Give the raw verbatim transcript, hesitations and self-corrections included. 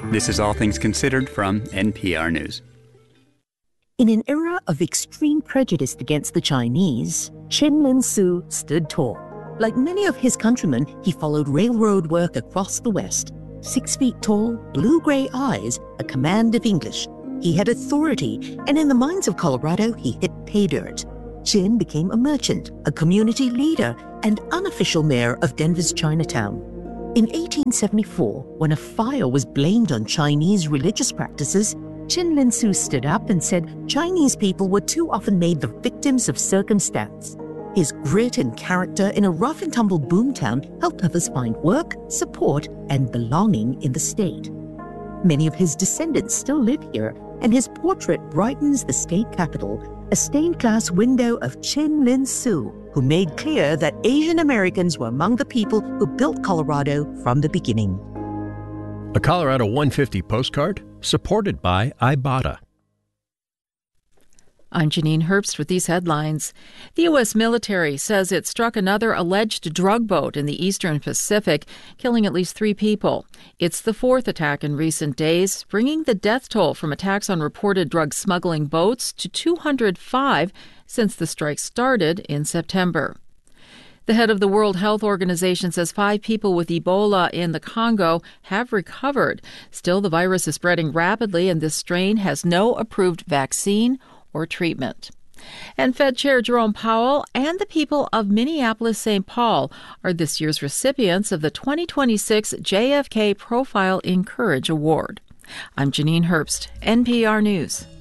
This is All Things Considered from N P R News. In an era of extreme prejudice against the Chinese, Chen Lin-su stood tall. Like many of his countrymen, he followed railroad work across the West. Six feet tall, blue-gray eyes, a command of English. He had authority, and in the mines of Colorado, he hit pay dirt. Chen became a merchant, a community leader, and unofficial mayor of Denver's Chinatown. In eighteen seventy-four, when a fire was blamed on Chinese religious practices, Chen Lin-su stood up and said Chinese people were too often made the victims of circumstance. His grit and character in a rough-and-tumble boomtown helped others find work, support, and belonging in the state. Many of his descendants still live here, and his portrait brightens the state capitol, a stained-glass window of Chen Lin-su, who made clear that Asian Americans were among the people who built Colorado from the beginning. A Colorado one fifty postcard supported by Ibotta. I'm Janine Herbst with these headlines. The U S military says it struck another alleged drug boat in the eastern Pacific, killing at least three people. It's the fourth attack in recent days, bringing the death toll from attacks on reported drug smuggling boats to two hundred five since the strike started in September. The head of the World Health Organization says five people with Ebola in the Congo have recovered. Still, the virus is spreading rapidly, and this strain has no approved vaccine or treatment. And Fed Chair Jerome Powell and the people of Minneapolis-Saint Paul are this year's recipients of the twenty twenty-six J F K Profile in Courage Award. I'm Janine Herbst, N P R News.